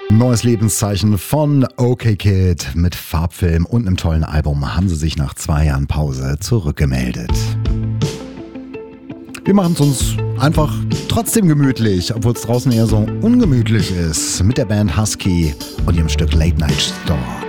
Neues Lebenszeichen von OK Kid mit Farbfilm und einem tollen Album haben sie sich nach 2 Jahren Pause zurückgemeldet. Wir machen es uns einfach trotzdem gemütlich, obwohl es draußen eher so ungemütlich ist, mit der Band Husky und ihrem Stück Late Night Store.